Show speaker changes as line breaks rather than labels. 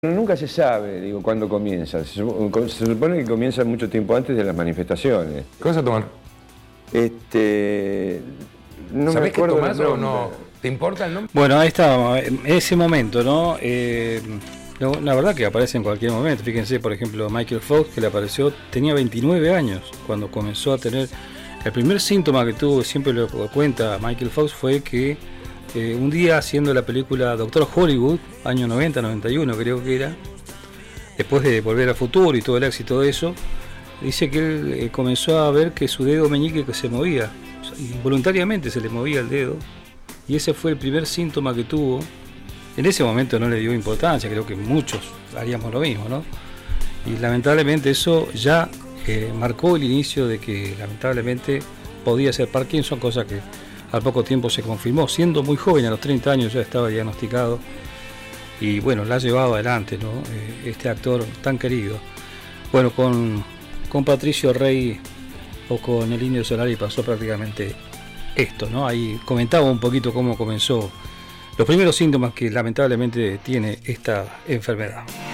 Nunca se sabe, digo, cuándo comienza. Se supone que comienza mucho tiempo antes de las manifestaciones.
¿Qué vas a tomar?
No me
¿Sabés qué
acuerdo
tomás
el
o
nombre.
no? ¿Te importa el nombre?
Bueno, ahí está, ese momento, ¿no? La verdad que aparece en cualquier momento. Fíjense, por ejemplo, Michael Fox, que le apareció, tenía 29 años cuando comenzó a tener... El primer síntoma que tuvo, siempre lo cuenta Michael Fox, fue que un día haciendo la película Doctor Hollywood, año 90-91 creo que era, después de Volver al Futuro y todo el éxito de eso, dice que él comenzó a ver que su dedo meñique se movía, involuntariamente se le movía el dedo, y ese fue el primer síntoma que tuvo. En ese momento no le dio importancia, creo que muchos haríamos lo mismo, ¿no? Y lamentablemente eso ya marcó el inicio de que lamentablemente podía ser Parkinson, cosa que al poco tiempo se confirmó, siendo muy joven, a los 30 años ya estaba diagnosticado, y bueno, la ha llevado adelante, ¿no? Este actor tan querido. Bueno, con Patricio Rey o con el Indio Solari pasó prácticamente esto, ¿no? Ahí comentaba un poquito cómo comenzó, los primeros síntomas que lamentablemente tiene esta enfermedad.